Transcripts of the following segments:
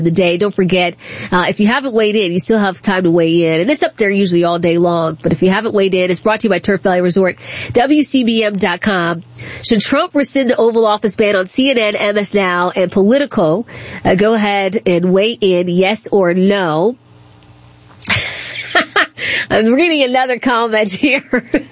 the day. Don't forget, if you haven't weighed in, you still have time to weigh in. And it's up there usually all day long. But if you haven't weighed in, it's brought to you by Turf Valley Resort, WCBM.com. Should Trump rescind the Oval Office ban on CNN, MS Now, and Politico? Go ahead and weigh in, yes or no. I'm reading another comment here.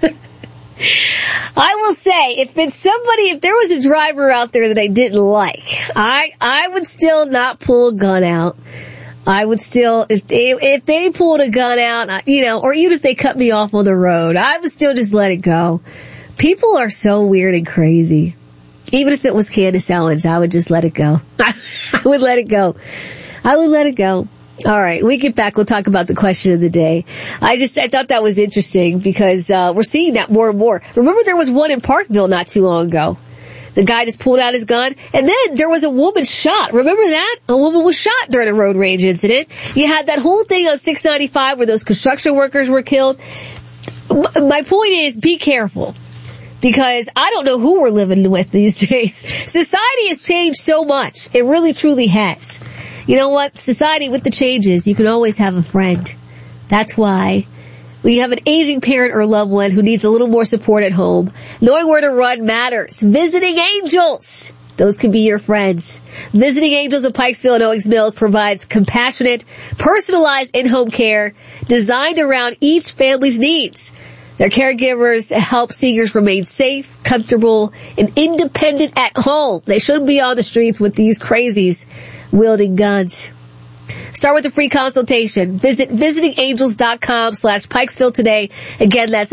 I will say, if there was a driver out there that I didn't like, I would still not pull a gun out. I would still, if they pulled a gun out, or even if they cut me off on the road, I would still just let it go. People are so weird and crazy. Even if it was Candace Owens, I would just let it go. I would let it go. All right, when we get back, we'll talk about the question of the day. I thought that was interesting because we're seeing that more and more. Remember there was one in Parkville not too long ago. The guy just pulled out his gun, and then there was a woman shot. Remember that? A woman was shot during a road rage incident. You had that whole thing on 695 where those construction workers were killed. My point is, be careful. Because I don't know who we're living with these days. Society has changed so much. It really, truly has. You know what? Society, with the changes, you can always have a friend. That's why when you have an aging parent or loved one who needs a little more support at home, knowing where to run matters. Visiting Angels. Those can be your friends. Visiting Angels of Pikesville and Owings Mills provides compassionate, personalized in-home care designed around each family's needs. Their caregivers help seniors remain safe, comfortable, and independent at home. They shouldn't be on the streets with these crazies wielding guns. Start with a free consultation. Visit visitingangels.com/Pikesville today. Again, that's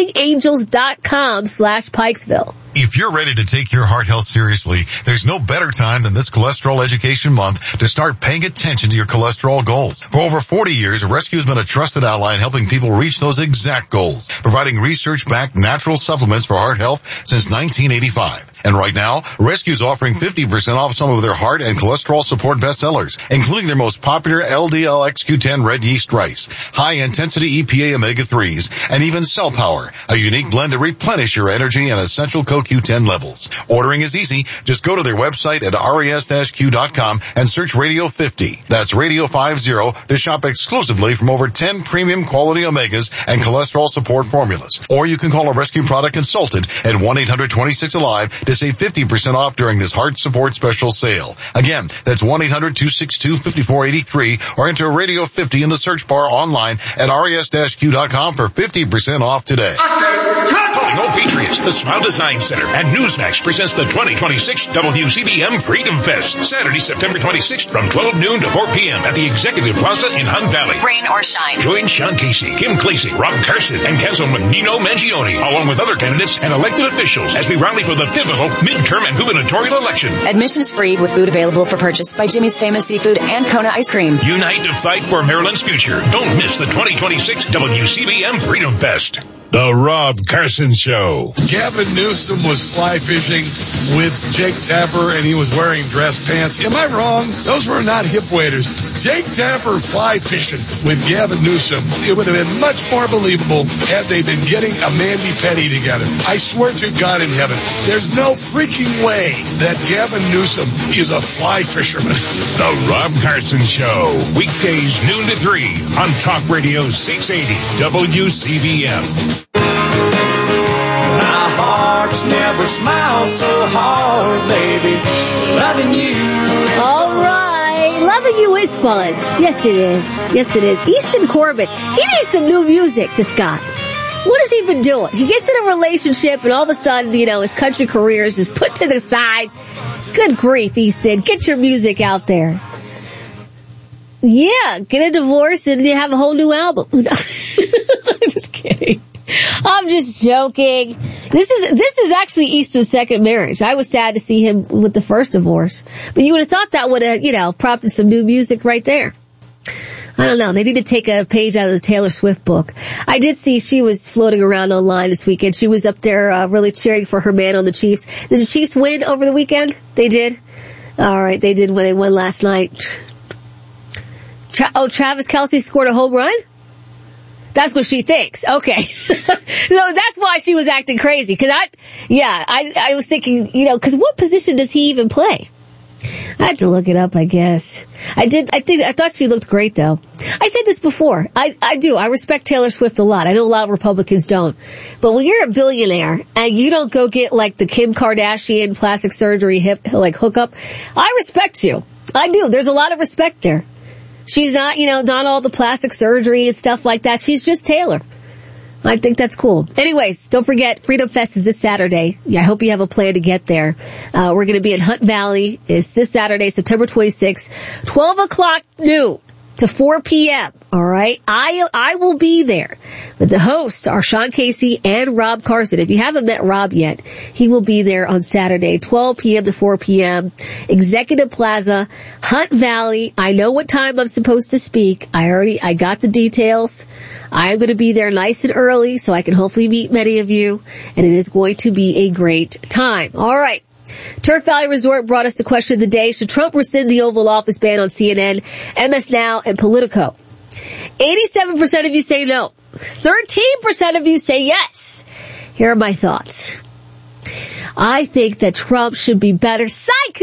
visitingangels.com/Pikesville. If you're ready to take your heart health seriously, there's no better time than this Cholesterol Education Month to start paying attention to your cholesterol goals. For over 40 years, Rescue's been a trusted ally in helping people reach those exact goals, providing research-backed natural supplements for heart health since 1985. And right now, Rescue's offering 50% off some of their heart and cholesterol support bestsellers, including their most popular LDL-XQ10 red yeast rice, high-intensity EPA omega-3s, and even Cell Power, a unique blend to replenish your energy and essential CoQ10 levels. Ordering is easy. Just go to their website at res-q.com and search Radio 50. That's Radio 50 to shop exclusively from over 10 premium quality omegas and cholesterol support formulas. Or you can call a Rescue product consultant at 1-800-26-ALIVE to save 50% off during this heart support special sale. Again, that's 1-800-262-5483 or enter Radio 50 in the search bar online at res-q.com for 50% off today. Calling all Patriots, the Smile Design Center and Newsmax presents the 2026 WCBM Freedom Fest, Saturday, September 26th from 12 noon to 4 p.m. at the Executive Plaza in Hunt Valley. Rain or shine. Join Sean Casey, Kim Clasey, Rob Carson, and Councilman Nino Mangione, along with other candidates and elected officials as we rally for the pivotal midterm and gubernatorial election. Admission is free with food available for purchase by Jimmy's Famous Seafood and Kona Ice Cream. Unite to fight for Maryland's future. Don't miss the 2026 WCBM Freedom Fest. The Rob Carson Show. Gavin Newsom was fly fishing with Jake Tapper and he was wearing dress pants. Am I wrong? Those were not hip waders. Jake Tapper fly fishing with Gavin Newsom. It would have been much more believable had they been getting a Mandy Petty together. I swear to God in heaven, there's no freaking way that Gavin Newsom is a fly fisherman. The Rob Carson Show. Weekdays noon to 3 on Talk Radio 680 WCBM. My heart's never smiled so hard, baby, loving you. All right. Loving you is fun. Yes, it is. Yes, it is. Easton Corbett, he needs some new music, this guy. What has he been doing? He gets in a relationship and all of a sudden, his country career is just put to the side. Good grief, Easton. Get your music out there. Yeah, get a divorce and you have a whole new album. I'm just kidding. I'm just joking. This is actually Easton's second marriage. I was sad to see him with the first divorce. But you would have thought that would have, prompted some new music right there. I don't know. They need to take a page out of the Taylor Swift book. I did see she was floating around online this weekend. She was up there really cheering for her man on the Chiefs. Did the Chiefs win over the weekend? They did? All right. They did when they won last night. Travis Kelce scored a home run? That's what she thinks. Okay. So that's why she was acting crazy. Cause I was thinking, cause what position does he even play? I had to look it up, I guess. I thought she looked great, though. I said this before. I do. I respect Taylor Swift a lot. I know a lot of Republicans don't. But when you're a billionaire and you don't go get, like, the Kim Kardashian plastic surgery hookup, I respect you. I do. There's a lot of respect there. She's not, done all the plastic surgery and stuff like that. She's just Taylor. I think that's cool. Anyways, don't forget, Freedom Fest is this Saturday. I hope you have a plan to get there. We're going to be in Hunt Valley. It's this Saturday, September 26th, 12 o'clock noon to 4 p.m. All right. I will be there. But the hosts are Sean Casey and Rob Carson. If you haven't met Rob yet, he will be there on Saturday, 12 p.m. to 4 p.m. Executive Plaza, Hunt Valley. I know what time I'm supposed to speak. I got the details. I'm going to be there nice and early so I can hopefully meet many of you. And it is going to be a great time. All right. Turf Valley Resort brought us the question of the day. Should Trump rescind the Oval Office ban on CNN, MS Now, and Politico? 87% of you say no. 13% of you say yes. Here are my thoughts. I think that Trump should be better. Psych!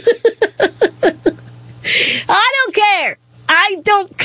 I don't care. I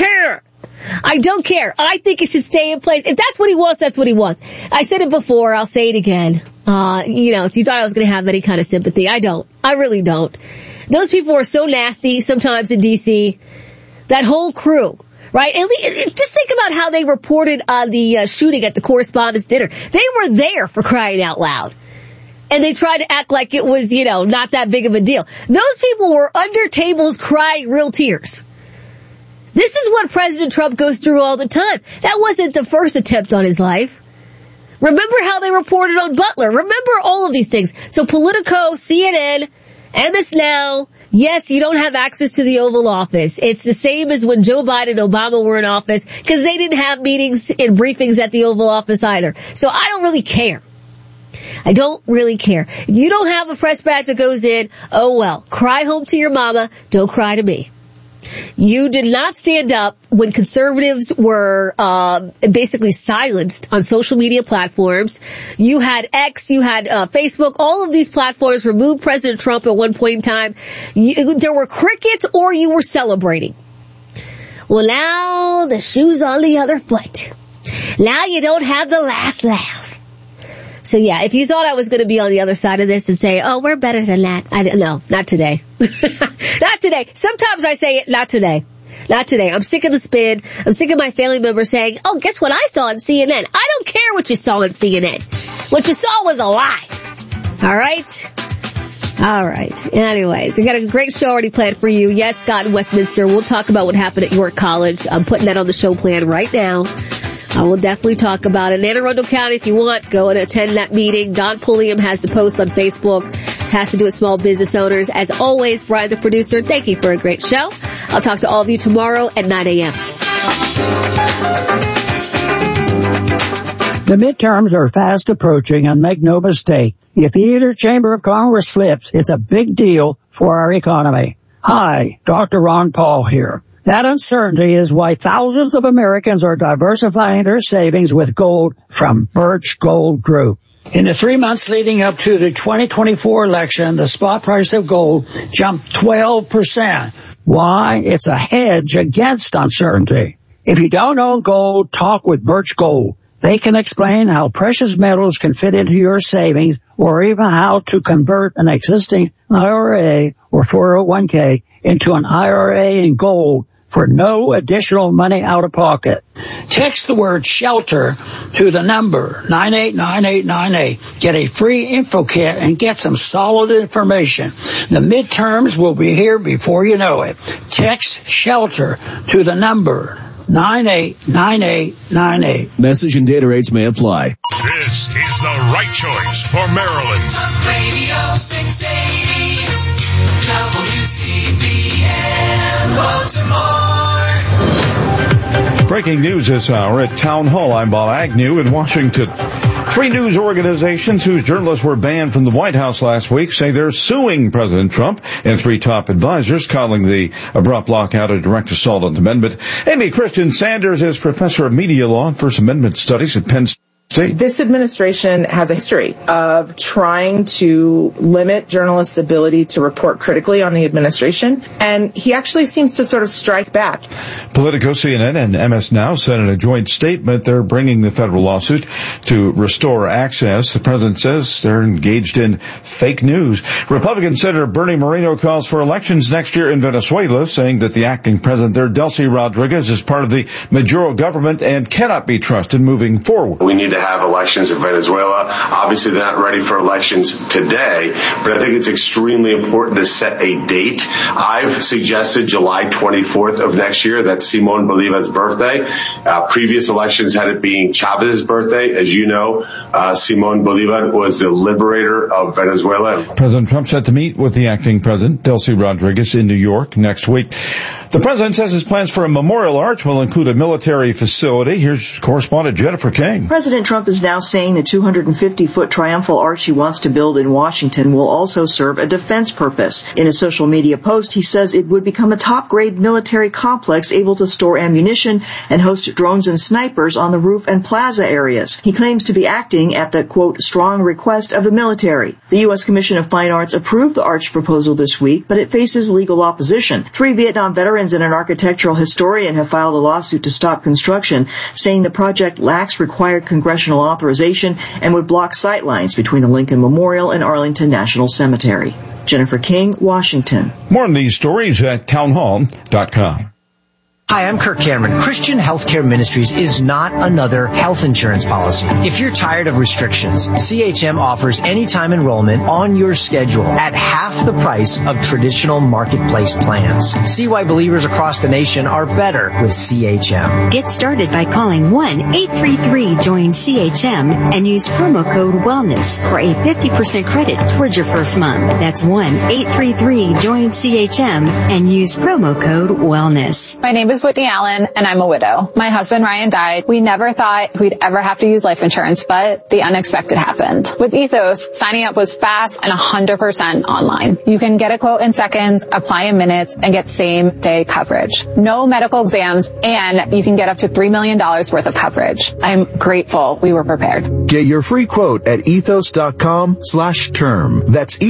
don't care. I think it should stay in place. If that's what he wants, that's what he wants. I said it before. I'll say it again. If you thought I was going to have any kind of sympathy, I don't. I really don't. Those people are so nasty sometimes in D.C. That whole crew, right? And just think about how they reported on the shooting at the Correspondents' Dinner. They were there, for crying out loud. And they tried to act like it was, not that big of a deal. Those people were under tables crying real tears. This is what President Trump goes through all the time. That wasn't the first attempt on his life. Remember how they reported on Butler. Remember all of these things. So Politico, CNN, MS Now, yes, you don't have access to the Oval Office. It's the same as when Joe Biden and Obama were in office, because they didn't have meetings and briefings at the Oval Office either. So I don't really care. I don't really care. If you don't have a press badge that goes in, oh well, cry home to your mama, don't cry to me. You did not stand up when conservatives were basically silenced on social media platforms. You had X, you had Facebook, all of these platforms removed President Trump at one point in time. There were crickets, or you were celebrating. Well, now the shoe's on the other foot. Now you don't have the last laugh. So yeah, if you thought I was going to be on the other side of this and say, oh, we're better than that. No, not today. Not today. Sometimes I say it, not today. Not today. I'm sick of the spin. I'm sick of my family members saying, oh, guess what I saw on CNN? I don't care what you saw on CNN. What you saw was a lie. All right? All right. Anyways, we got a great show already planned for you. Yes, Scott in Westminster. We'll talk about what happened at York College. I'm putting that on the show plan right now. I will definitely talk about it. In Anne Arundel County, if you want, go and attend that meeting. Don Pulliam has the post on Facebook. It has to do with small business owners. As always, Brian, the producer, thank you for a great show. I'll talk to all of you tomorrow at 9 a.m. The midterms are fast approaching, and make no mistake, if either chamber of Congress flips, it's a big deal for our economy. Hi, Dr. Ron Paul here. That uncertainty is why thousands of Americans are diversifying their savings with gold from Birch Gold Group. In the 3 months leading up to the 2024 election, the spot price of gold jumped 12%. Why? It's a hedge against uncertainty. If you don't own gold, talk with Birch Gold. They can explain how precious metals can fit into your savings, or even how to convert an existing IRA or 401k into an IRA in gold for no additional money out of pocket. Text the word SHELTER to the number 989898. Get a free info kit and get some solid information. The midterms will be here before you know it. Text SHELTER to the number 989898. Message and data rates may apply. This is the right choice for Maryland. Talk Radio 680 WCBM Baltimore. Breaking news this hour at Town Hall. I'm Bob Agnew in Washington. 3 news organizations whose journalists were banned from the White House last week say they're suing President Trump, and 3 top advisors calling the abrupt lockout a direct assault on the amendment. Amy Christian Sanders is professor of media law and First Amendment studies at Penn State. This administration has a history of trying to limit journalists' ability to report critically on the administration, and he actually seems to sort of strike back. Politico, CNN, and MS Now said in a joint statement they're bringing the federal lawsuit to restore access. The president says they're engaged in fake news. Republican Senator Bernie Moreno calls for elections next year in Venezuela, saying that the acting president there, Delcy Rodriguez, is part of the Maduro government and cannot be trusted moving forward. We need to have elections in Venezuela. Obviously, they're not ready for elections today, but I think it's extremely important to set a date. I've suggested July 24th of next year. That's Simon Bolivar's birthday. Previous elections had it being Chavez's birthday. As you know, Simon Bolivar was the liberator of Venezuela. President Trump set to meet with the acting president, Delcy Rodriguez, in New York next week. The president says his plans for a memorial arch will include a military facility. Here's correspondent Jennifer King. President Trump is now saying the 250-foot triumphal arch he wants to build in Washington will also serve a defense purpose. In a social media post, he says it would become a top-grade military complex able to store ammunition and host drones and snipers on the roof and plaza areas. He claims to be acting at the, quote, strong request of the military. The U.S. Commission of Fine Arts approved the arch proposal this week, but it faces legal opposition. 3 Vietnam veterans and an architectural historian have filed a lawsuit to stop construction, saying the project lacks required congressional authorization and would block sightlines between the Lincoln Memorial and Arlington National Cemetery. Jennifer King, Washington. More on these stories at townhall.com. Hi, I'm Kirk Cameron. Christian Healthcare Ministries is not another health insurance policy. If you're tired of restrictions, CHM offers anytime enrollment on your schedule at half the price of traditional marketplace plans. See why believers across the nation are better with CHM. Get started by calling 1-833-JOIN-CHM and use promo code WELLNESS for a 50% credit towards your first month. That's 1-833-JOIN-CHM and use promo code WELLNESS. My name is Whitney Allen, and I'm a widow. My husband, Ryan, died. We never thought we'd ever have to use life insurance, but the unexpected happened. With Ethos, signing up was fast and 100% online. You can get a quote in seconds, apply in minutes, and get same-day coverage. No medical exams, and you can get up to $3 million worth of coverage. I'm grateful we were prepared. Get your free quote at ethos.com/term. That's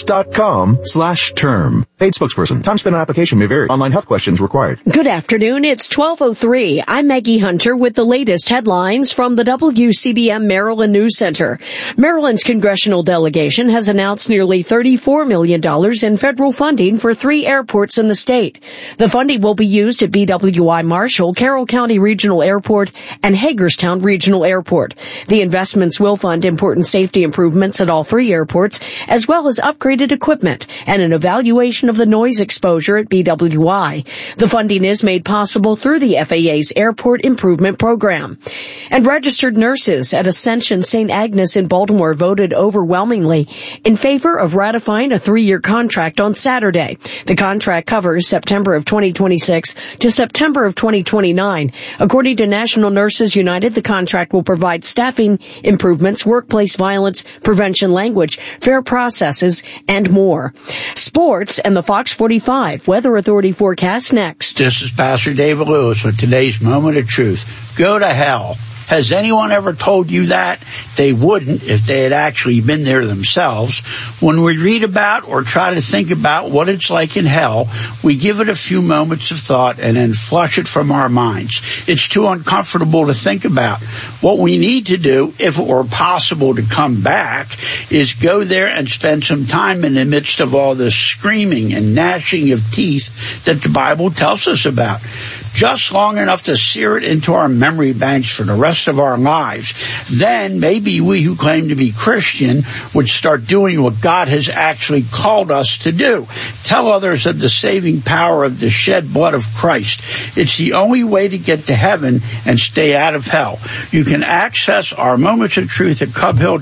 ethos.com/term. Paid spokesperson. Time spent on application may vary. Online health questions required. Good afternoon. It's 12:03. I'm Maggie Hunter with the latest headlines from the WCBM Maryland News Center. Maryland's congressional delegation has announced nearly $34 million in federal funding for 3 airports in the state. The funding will be used at BWI Marshall, Carroll County Regional Airport, and Hagerstown Regional Airport. The investments will fund important safety improvements at all 3 airports, as well as upgraded equipment and an evaluation of the noise exposure at BWI. The funding is made possible through the FAA's Airport Improvement Program. And registered nurses at Ascension St. Agnes in Baltimore voted overwhelmingly in favor of ratifying a 3-year contract on Saturday. The contract covers September of 2026 to September of 2029. According to National Nurses United, the contract will provide staffing improvements, workplace violence prevention language, fair processes, and more. Sports and the Fox 45 Weather Authority forecast next. This is Pastor David Lewis with today's Moment of Truth. Go to hell. Has anyone ever told you that? They wouldn't if they had actually been there themselves. When we read about or try to think about what it's like in hell, we give it a few moments of thought and then flush it from our minds. It's too uncomfortable to think about. What we need to do, if it were possible to come back, is go there and spend some time in the midst of all the screaming and gnashing of teeth that the Bible tells us about. Just long enough to sear it into our memory banks for the rest of our lives. Then maybe we who claim to be Christian would start doing what God has actually called us to do. Tell others of the saving power of the shed blood of Christ. It's the only way to get to heaven and stay out of hell. You can access our Moments of Truth at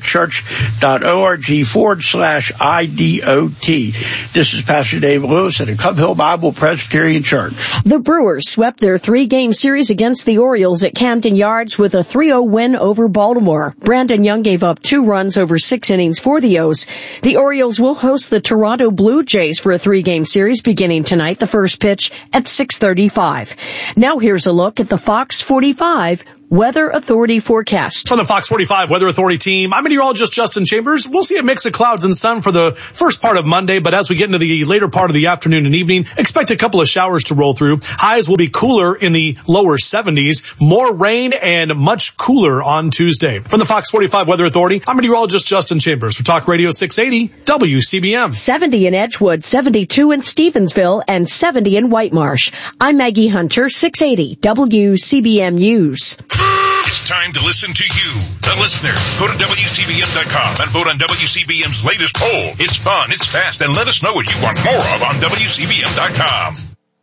cubhillchurch.org/IDOT. This is Pastor Dave Lewis at the Cub Hill Bible Presbyterian Church. The Brewers swept their 3-game series against the Orioles at Camden Yards with a 3-0 win over Baltimore. Brandon Young gave up 2 runs over 6 innings for the O's. The Orioles will host the Toronto Blue Jays for a 3-game series beginning tonight, the first pitch at 6:35. Now here's a look at the Fox 45 Weather Authority forecast. From the Fox 45 Weather Authority team, I'm meteorologist Justin Chambers. We'll see a mix of clouds and sun for the first part of Monday, but as we get into the later part of the afternoon and evening, expect a couple of showers to roll through. Highs will be cooler in the lower 70s, more rain and much cooler on Tuesday. From the Fox 45 Weather Authority, I'm meteorologist Justin Chambers for Talk Radio 680 WCBM. 70 in Edgewood, 72 in Stevensville, and 70 in Whitemarsh. I'm Maggie Hunter, 680 WCBM News. It's time to listen to you, the listener. Go to WCBM.com and vote on WCBM's latest poll. It's fun, it's fast, and let us know what you want more of on WCBM.com.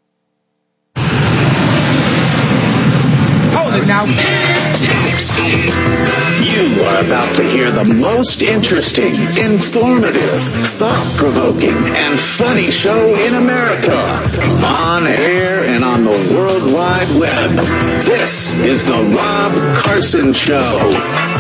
Hold it now. You are about to hear the most interesting, informative, thought-provoking, and funny show in America. On air and on the World Wide Web. This is the Rob Carson Show.